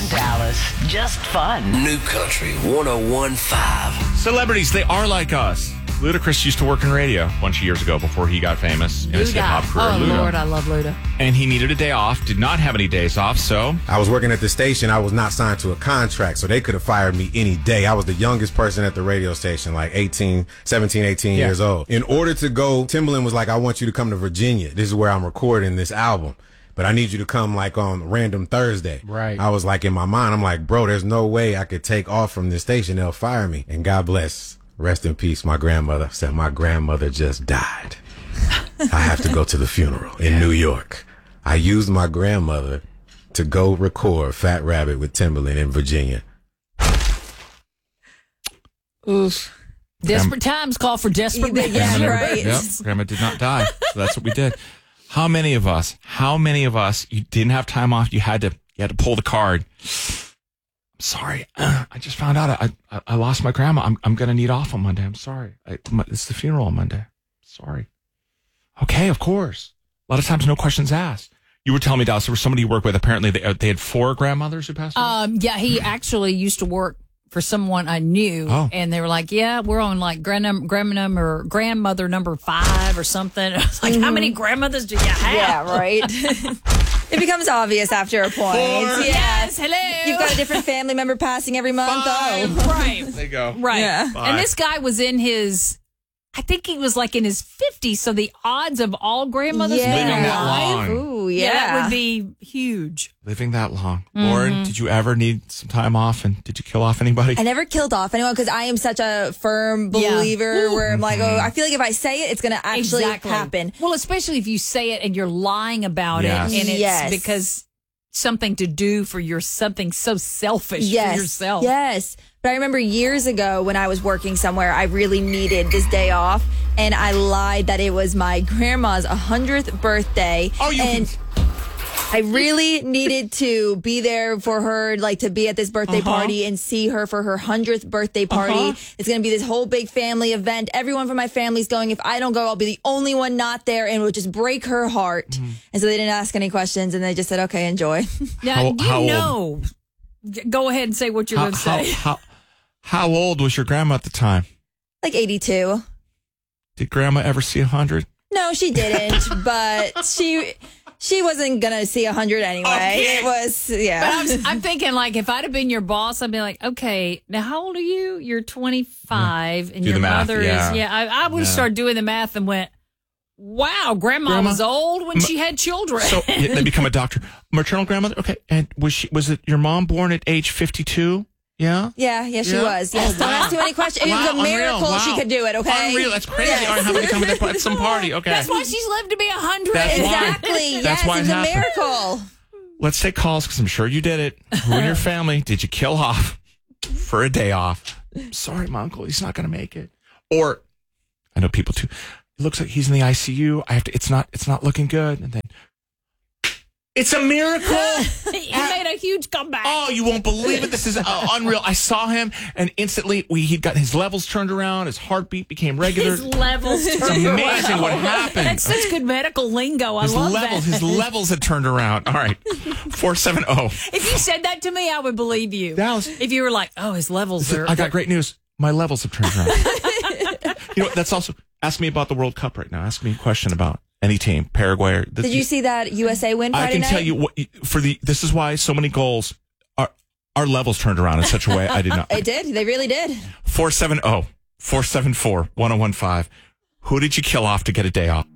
and Dallas. Just fun. New Country 101.5. Celebrities, they are like us. Ludacris used to work in radio a bunch of years ago before he got famous in his hip-hop career. Oh, Luda. Lord, I love Luda. And he needed a day off, did not have any days off, so... I was working at the station. I was not signed to a contract, so they could have fired me any day. I was the youngest person at the radio station, like 17, 18 years old. In order to go, Timbaland was like, I want you to come to Virginia. This is where I'm recording this album. But I need you to come like on random Thursday. Right. I was like, in my mind, I'm like, bro, there's no way I could take off from this station. They'll fire me. And God bless. Rest in peace, my grandmother said my grandmother just died. I have to go to the funeral in New York. I used my grandmother to go record Fat Rabbit with Timbaland in Virginia. Oof. Desperate times call for desperate measures. Grandma, Right. Yep, Grandma did not die. So that's what we did. How many of us, you didn't have time off, you had to pull the card. Sorry, I just found out I lost my grandma. I'm going to need off on Monday. I'm sorry. It's the funeral on Monday. Sorry. Okay, of course. A lot of times, no questions asked. You were telling me, Dallas, there was somebody you work with. Apparently, they had 4 grandmothers who passed away? Yeah, he actually used to work for someone I knew. Oh. And they were like, yeah, we're on like grandmother number 5 or something. I was like, how many grandmothers do you have? Yeah, right. It becomes obvious after a point. Yes, hello. You've got a different family member passing every month. Oh, Right. There you go. Right. Yeah. And this guy was in his, I think he was like in his 50s. So the odds of all grandmothers being Living that alive, long. Ooh, yeah. that would be huge. Living that long. Lauren, did you ever need some time off, and did you kill off anybody? I never killed off anyone because I am such a firm believer where I'm like, I feel like if I say it, it's going to actually happen. Well, especially if you say it and you're lying about Yes. it, and it's Yes. because something to do for something so selfish for yourself. Yes. But I remember years ago when I was working somewhere, I really needed this day off, and I lied that it was my grandma's 100th birthday. Oh, and I really needed to be there for her, like to be at this birthday party and see her for her 100th birthday party. It's going to be this whole big family event. Everyone from my family's going. If I don't go, I'll be the only one not there, and it would just break her heart. And so they didn't ask any questions, and they just said, okay, enjoy. Now, How know. Go ahead and say what you're going to say. How old was your grandma at the time? Like 82. Did grandma ever see 100? No, she didn't, but she wasn't going to see 100 anyway. Okay. It was, But I'm thinking, like, if I'd have been your boss, I'd be like, okay, now how old are you? You're 25, and Do your the math, mother yeah. is, I would have started doing the math and went, wow, grandma was old when she had children. So they become a doctor. Maternal grandmother? Okay. And was it your mom born at age 52? Yeah? Yeah, she Yeah? was. Yes, don't ask too many questions. It was a Wow, miracle unreal. she Wow. could do it, okay? Unreal. That's crazy. All right, how many come at some party? Okay. That's why she's lived to be 100. That's why. Exactly. That's yes, why it it's a happened. miracle. Let's take calls because I'm sure you did it. Who in your family did you kill off for a day off? Sorry, my uncle, he's not going to make it. Or I know people too. It looks like he's in the ICU. It's not looking good. And then it's a miracle. He made a huge comeback. Oh, you won't believe it. This is unreal. I saw him, and instantly he'd got his levels turned around. His heartbeat became regular. His levels It's turned amazing around. what happened. That's such good medical lingo. I love that. His levels had turned around. All right, 470. If you said that to me, I would believe you. Dallas. If you were like, oh, his levels are... I got great news. My levels have turned around. You know, that's also... Ask me about the World Cup right now. Ask me a question about any team, Paraguay. Or Did you see that USA win Friday I can night? tell you what this is why so many goals our levels turned around in such a way I did not. It did. They really did. 470-474-1015. Who did you kill off to get a day off?